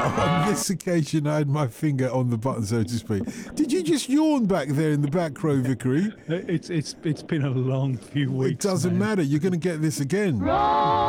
On this occasion, I had my finger on the button, so to speak. Did you just yawn back there in the back row, Vickery? It's been a long few weeks. It doesn't man. matter. You're going to get this again.